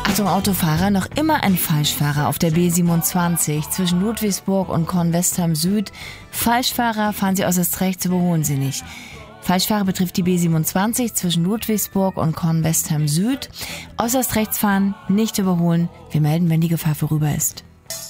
Achtung Autofahrer, noch immer ein Falschfahrer auf der B27 zwischen Ludwigsburg und Kornwestheim Süd. Falschfahrer, fahren Sie äußerst rechts, überholen Sie nicht. Falschfahrer betrifft die B27 zwischen Ludwigsburg und Kornwestheim Süd. Äußerst rechts fahren, nicht überholen. Wir melden, wenn die Gefahr vorüber ist.